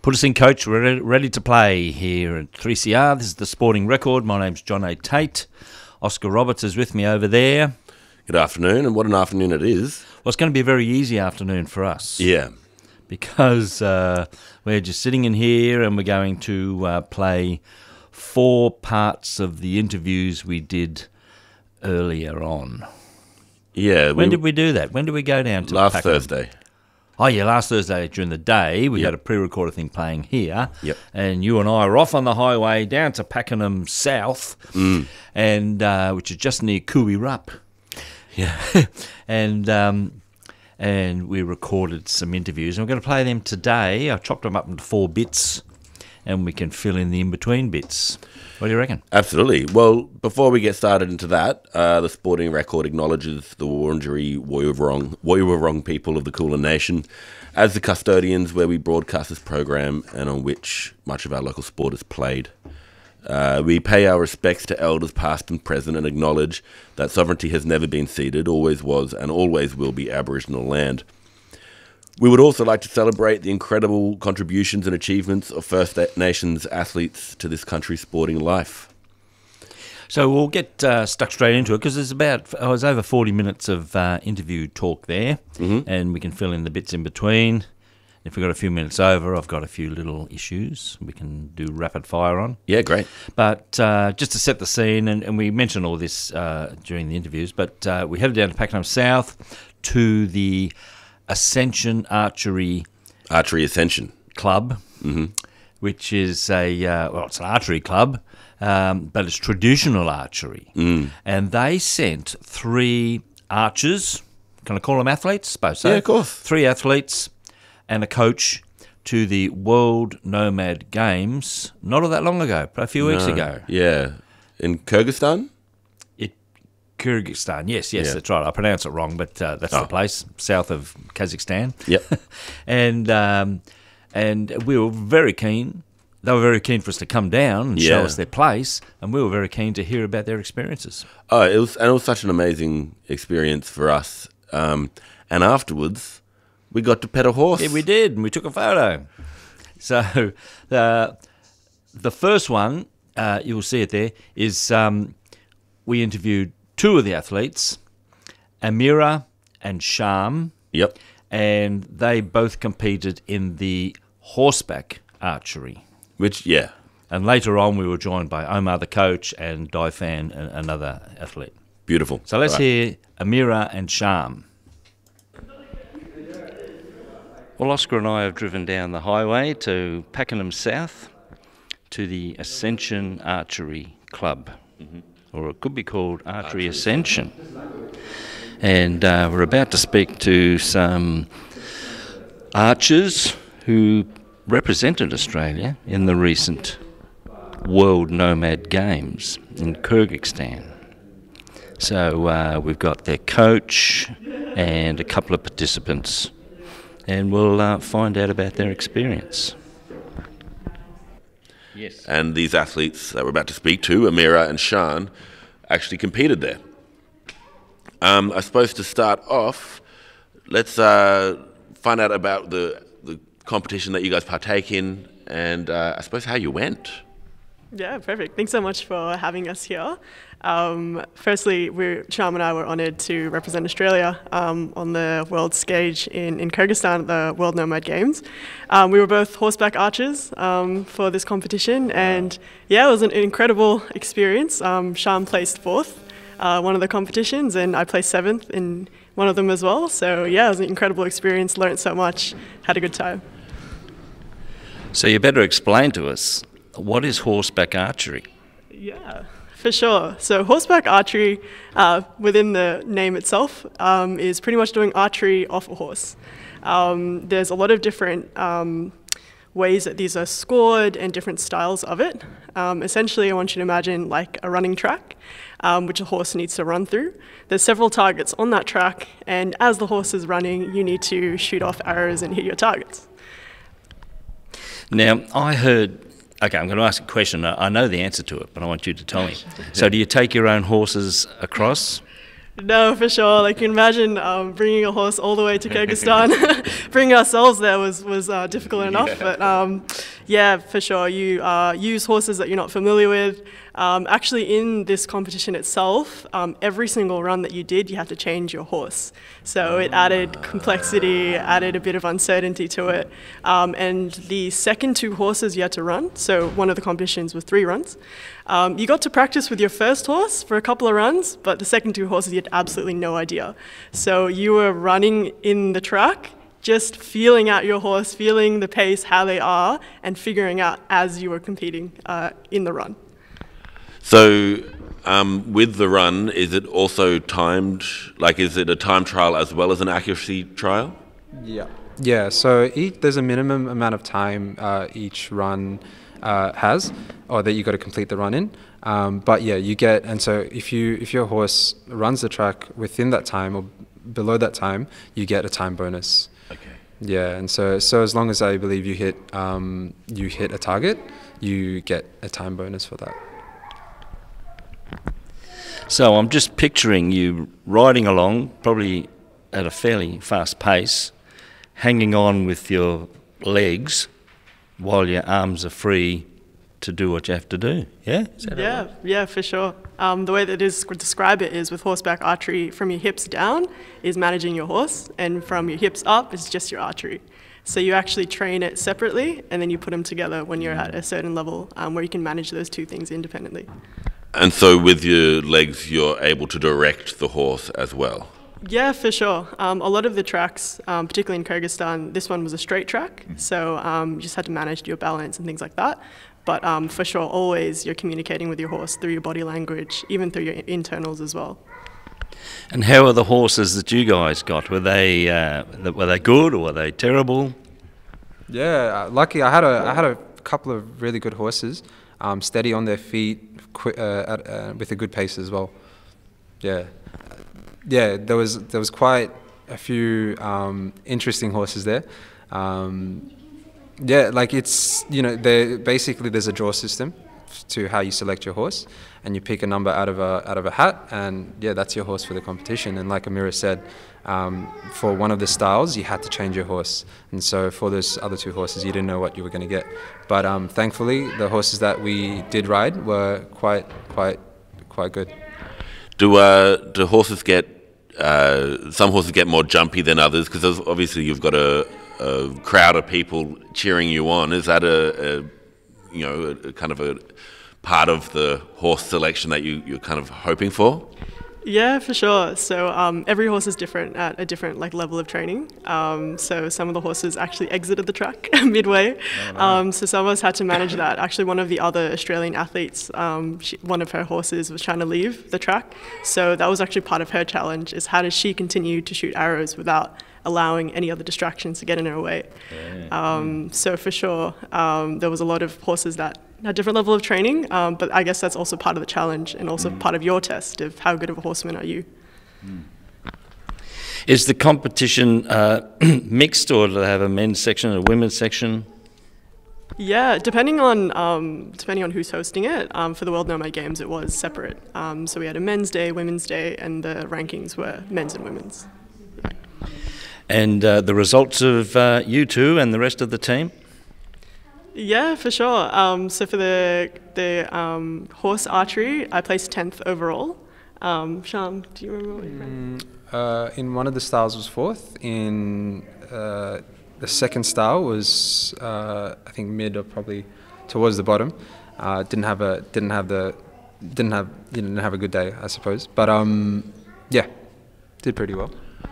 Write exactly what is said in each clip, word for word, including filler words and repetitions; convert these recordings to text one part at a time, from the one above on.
Put us in, coach. We're ready, ready to play here at three C R. This is the Sporting Record. My name's John A. Tate. Oscar Roberts is with me over there. Good afternoon, and what an afternoon it is. Well, it's going to be a very easy afternoon for us. Yeah. Because uh, we're just sitting in here and we're going to uh, play four parts of the interviews we did earlier on. Yeah. When we, did we do that? When did we go down to Last Pakenham? Thursday. Oh, yeah, last Thursday during the day, we Yep. had a pre-recorded thing playing here. Yep. And you and I were off on the highway down to Pakenham South, Mm. and uh, which is just near Cooey Rup. Yeah. and um, and we recorded some interviews, and we're going to play them today. I chopped them up into four bits, and we can fill in the in-between bits. What do you reckon? Absolutely. Well, before we get started into that, uh, the Sporting Record acknowledges the Wurundjeri Woiwurrung, Woiwurrung people of the Kulin Nation as the custodians where we broadcast this program and on which much of our local sport is played. Uh, we pay our respects to elders past and present and acknowledge that sovereignty has never been ceded, always was and always will be Aboriginal land. We would also like to celebrate the incredible contributions and achievements of First Nations athletes to this country's sporting life. So we'll get uh, stuck straight into it because there's about oh, there's over forty minutes of uh, interview talk there, Mm-hmm. and we can fill in the bits in between. If we've got a few minutes over, I've got a few little issues we can do rapid fire on. Yeah, great. But uh, just to set the scene, and, and we mentioned all this uh, during the interviews, but uh, we headed down to Pakenham South to the Ascension Archery Archery Ascension. Club, Mm-hmm. which is a, uh, well, it's an archery club, um, but it's traditional archery. Mm. And they sent three archers, can I call them athletes? Suppose so. Yeah, of course. Three athletes and a coach to the World Nomad Games, not all that long ago, but a few weeks No. ago. Yeah. In Kyrgyzstan? It, Kyrgyzstan, yes, yes, Yeah. that's right. I pronounce it wrong, but uh, that's Oh. the place, south of Kazakhstan. Yep. and um, and we were very keen. They were very keen for us to come down and show Yeah. us their place, and we were very keen to hear about their experiences. Oh, it was, and it was such an amazing experience for us. Um, and afterwards, we got to pet a horse. Yeah, we did, and we took a photo. So the the first one, uh, you'll see it there, is um, we interviewed two of the athletes, Amira and Sham, Yep. and they both competed in the horseback archery. Which, yeah. And later on, we were joined by Omar, the coach, and Daifan, a- another athlete. Beautiful. So let's Right. hear Amira and Sham. Well, Oscar and I have driven down the highway to Pakenham South to the Ascension Archery Club, mm-hmm. or it could be called Archery, Archery. Ascension. And uh, we're about to speak to some archers who represented Australia in the recent World Nomad Games in Kyrgyzstan. So uh, we've got their coach and a couple of participants, and we'll uh, find out about their experience. Yes. And these athletes that we're about to speak to, Amira and Shan, actually competed there. Um, I suppose to start off, let's uh, find out about the, the competition that you guys partake in, and uh, I suppose how you went. Yeah, perfect. Thanks so much for having us here. Um, firstly, we're, Sham and I were honoured to represent Australia um, on the world stage in, in Kyrgyzstan at the World Nomad Games. Um, we were both horseback archers um, for this competition, and yeah, it was an incredible experience. Um, Sham placed fourth, uh, one of the competitions, and I placed seventh in one of them as well. So yeah, it was an incredible experience, learnt so much, had a good time. So you better explain to us, what is horseback archery? Yeah, for sure. So horseback archery, uh, within the name itself, um, is pretty much doing archery off a horse. Um, there's a lot of different um, ways that these are scored and different styles of it. Um, essentially, I want you to imagine like a running track, um, which a horse needs to run through. There's several targets on that track, and as the horse is running, you need to shoot off arrows and hit your targets. Now, I heard... Okay, I'm going to ask a question. I I know the answer to it, but I want you to tell me. So do you take your own horses across? No, for sure. Like, you can imagine um, bringing a horse all the way to Kyrgyzstan. Bringing ourselves there was was uh, difficult enough. Yeah. But um, yeah, for sure. You uh, use horses that you're not familiar with. Um, actually, in this competition itself, um, every single run that you did, you had to change your horse. So it added complexity, added a bit of uncertainty to it. Um, and the second two horses you had to run, so one of the competitions was three runs, um, you got to practice with your first horse for a couple of runs, but the second two horses you had absolutely no idea. So you were running in the track, just feeling out your horse, feeling the pace, how they are, and figuring out as you were competing uh, in the run. So um, with the run, is it also timed? Like, is it a time trial as well as an accuracy trial? Yeah. Yeah. So each, there's a minimum amount of time uh, each run uh, has, or that you got to complete the run in. Um, but yeah, you get, and so if you if your horse runs the track within that time or below that time, you get a time bonus. Okay. Yeah, and so so as long as I believe you hit um, you hit a target, you get a time bonus for that. So I'm just picturing you riding along, probably at a fairly fast pace, hanging on with your legs while your arms are free to do what you have to do. Yeah? Is that yeah, right? yeah, for sure. Um, the way that it is describe it is with horseback archery, from your hips down is managing your horse, and from your hips up is just your archery. So you actually train it separately, and then you put them together when you're at a certain level um, where you can manage those two things independently. And so with your legs, you're able to direct the horse as well? Yeah, for sure. Um, a lot of the tracks, um, particularly in Kyrgyzstan, this one was a straight track, so um, you just had to manage your balance and things like that. But um, for sure, always you're communicating with your horse through your body language, even through your internals as well. And how are the horses that you guys got? Were they uh, were they good or were they terrible? Yeah, lucky I had a I had a couple of really good horses, um, steady on their feet, qu uh, at, uh, with a good pace as well. Yeah, yeah. There was there was quite a few um, interesting horses there. Um, yeah, like it's you know they basically there's a draw system to how you select your horse, and you pick a number out of a out of a hat, and yeah, that's your horse for the competition. And like Amira said, um, for one of the styles, you had to change your horse, and so for those other two horses, you didn't know what you were going to get. But um, thankfully, the horses that we did ride were quite quite quite good. Do uh, do horses get uh, some horses get more jumpy than others? Because obviously you've got a, a crowd of people cheering you on. Is that a, a you know a, a kind of a part of the horse selection that you, you're kind of hoping for? Yeah, for sure. So um, every horse is different at a different like level of training. Um, so some of the horses actually exited the track midway. Oh, no. um, so some of us had to manage that. Actually, one of the other Australian athletes, um, she, one of her horses was trying to leave the track. So that was actually part of her challenge, is how does she continue to shoot arrows without allowing any other distractions to get in her way. Yeah. Um, so for sure, um, there was a lot of horses that had a different level of training, um, but I guess that's also part of the challenge and also mm. part of your test of how good of a horseman are you. Mm. Is the competition uh, mixed, or do they have a men's section and a women's section? Yeah, depending on um, depending on who's hosting it. Um, for the World Nomad Games, it was separate. Um, so we had a men's day, women's day, and the rankings were men's and women's. And uh, the results of uh, you two and the rest of the team? Yeah, for sure. Um, so for the the um, horse archery, I placed tenth overall. Um, Sham, do you remember what you mm, uh, In one of the styles was fourth. In uh, the second style was uh, I think mid or probably towards the bottom. Uh, didn't have a didn't have the didn't have you know, didn't have a good day, I suppose. But um, yeah, did pretty well.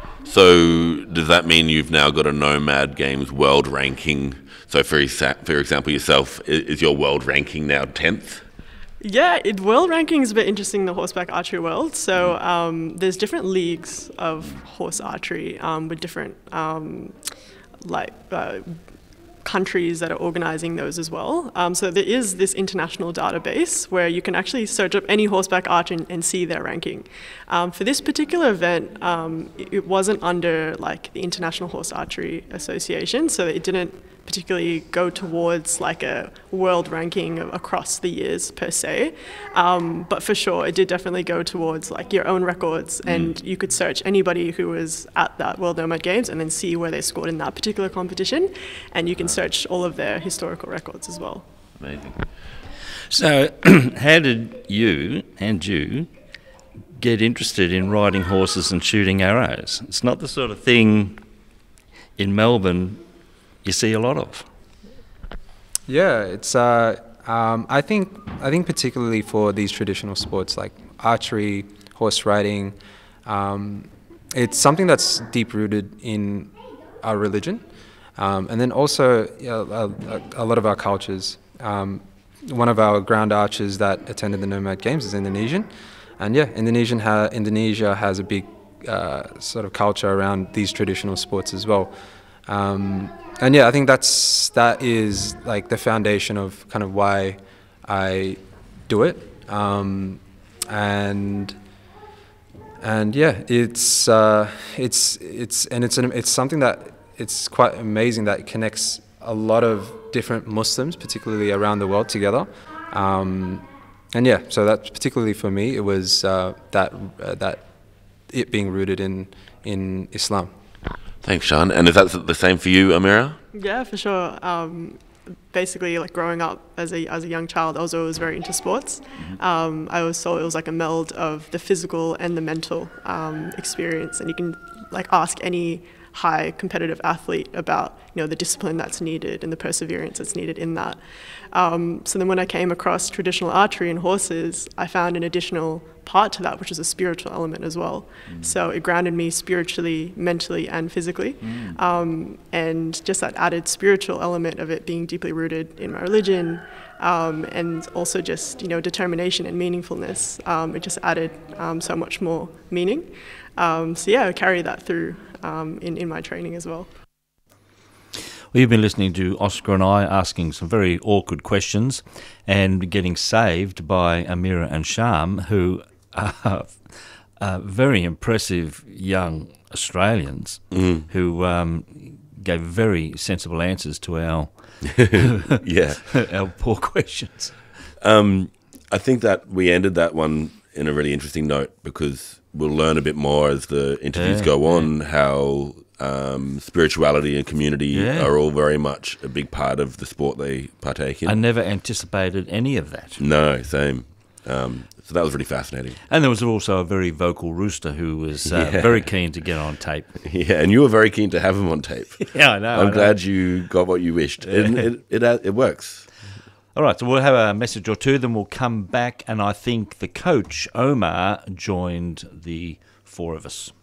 So does that mean you've now got a Nomad Games world ranking? So for, exa for example, yourself, is your world ranking now tenth? Yeah, it, world ranking is a bit interesting in the horseback archery world. So um, there's different leagues of horse archery um, with different um, like uh, countries that are organizing those as well. Um, so there is this international database where you can actually search up any horseback archer and, and see their ranking. Um, for this particular event, um, it, it wasn't under like the International Horse Archery Association, so it didn't particularly go towards like a world ranking across the years per se, um, but for sure it did definitely go towards like your own records, and mm. you could search anybody who was at that World Nomad Games and then see where they scored in that particular competition, and you can search all of their historical records as well. Amazing. So how did you and you get interested in riding horses and shooting arrows? It's not the sort of thing in Melbourne you see a lot of. Yeah, it's. Uh, um, I think. I think particularly for these traditional sports like archery, horse riding, um, it's something that's deep rooted in our religion, um, and then also you know, a, a lot of our cultures. Um, one of our ground archers that attended the Nomad Games is Indonesian. And yeah, Indonesian ha- Indonesia has a big uh, sort of culture around these traditional sports as well. Um, and yeah, I think that's that is like the foundation of kind of why I do it. Um, and and yeah, it's uh, it's it's and it's an, it's something that it's quite amazing that it connects a lot of different Muslims, particularly around the world, together. Um, And yeah, so that particularly for me, it was uh, that uh, that it being rooted in in Islam. Thanks, Sean. And is that the same for you, Amira? Yeah, for sure. Um, basically, like growing up as a as a young child, I was always very into sports. Um, I always saw it was like a meld of the physical and the mental um, experience, and you can like ask any high competitive athlete about you know the discipline that's needed and the perseverance that's needed in that. Um, so then when I came across traditional archery and horses, I found an additional part to that, which is a spiritual element as well. Mm. So it grounded me spiritually, mentally, and physically. Mm. Um, and just that added spiritual element of it being deeply rooted in my religion, um, and also just, you know, determination and meaningfulness. Um, it just added um, so much more meaning. Um, so yeah, I carry that through um, in, in my training as well. Well, you've been listening to Oscar and I asking some very awkward questions and getting saved by Amira and Sham, who are uh, very impressive young Australians mm. who um, gave very sensible answers to our yeah our poor questions. Um, I think that we ended that one in a really interesting note, because we'll learn a bit more as the interviews yeah, go on yeah. how um, spirituality and community yeah. are all very much a big part of the sport they partake in. I never anticipated any of that. No, same. Um, so that was really fascinating. And there was also a very vocal rooster who was uh, yeah. very keen to get on tape. Yeah, and you were very keen to have him on tape. Yeah, I know. I'm I know. glad you got what you wished. Yeah. And it, it, it, it works. All right, so we'll have a message or two, then we'll come back, and I think the coach, Omar, joined the four of us.